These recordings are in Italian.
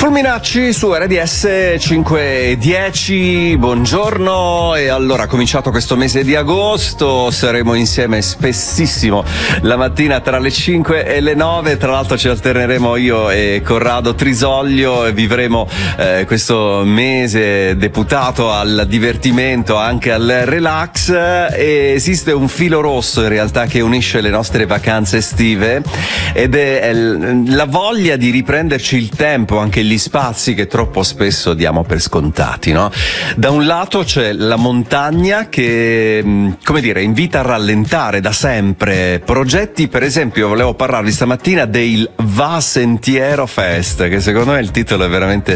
Fulminacci su RDS 510, buongiorno. E allora, cominciato questo mese di agosto, saremo insieme spessissimo la mattina tra le 5 e le 9. Tra l'altro ci alterneremo io e Corrado Trisoglio e vivremo questo mese deputato al divertimento, anche al relax. E esiste un filo rosso in realtà che unisce le nostre vacanze estive ed è la voglia di riprenderci il tempo, anche gli spazi che troppo spesso diamo per scontati, no? Da un lato c'è la montagna che, come dire, invita a rallentare da sempre. Progetti, per esempio, volevo parlarvi stamattina del Va Sentiero Fest, che secondo me il titolo è veramente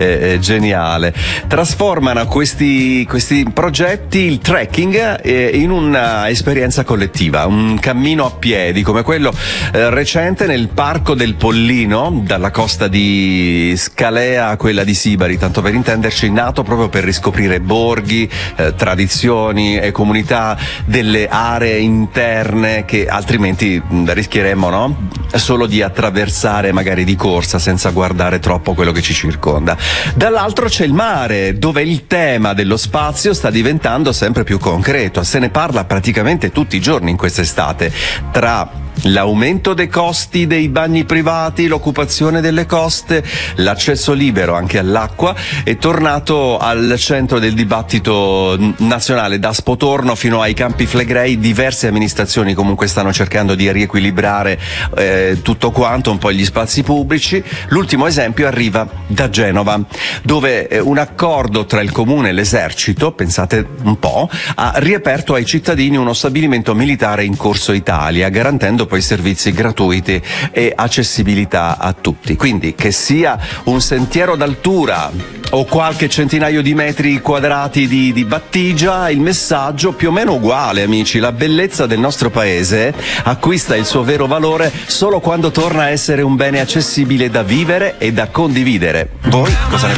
geniale. Trasformano questi progetti, il trekking, in una esperienza collettiva, un cammino a piedi come quello recente nel Parco del Pollino, dalla costa di Scalea a quella di Sibari, tanto per intenderci, nato proprio per riscoprire borghi, tradizioni e comunità delle aree interne che altrimenti rischieremmo, no? Solo di attraversare magari di corsa senza guardare troppo quello che ci circonda. Dall'altro c'è il mare, dove il tema dello spazio sta diventando sempre più concreto. Se ne parla praticamente tutti i giorni in quest'estate, tra l'aumento dei costi dei bagni privati, l'occupazione delle coste, l'accesso libero anche all'acqua è tornato al centro del dibattito nazionale. Da Spotorno fino ai Campi Flegrei diverse amministrazioni comunque stanno cercando di riequilibrare tutto quanto, un po' gli spazi pubblici. L'ultimo esempio arriva da Genova, dove un accordo tra il comune e l'esercito, pensate un po', ha riaperto ai cittadini uno stabilimento militare in Corso Italia, garantendo poi servizi gratuiti e accessibilità a tutti. Quindi, che sia un sentiero d'altura o qualche centinaio di metri quadrati di battigia, il messaggio più o meno uguale, amici. La bellezza del nostro paese acquista il suo vero valore solo quando torna a essere un bene accessibile da vivere e da condividere. Voi cosa ne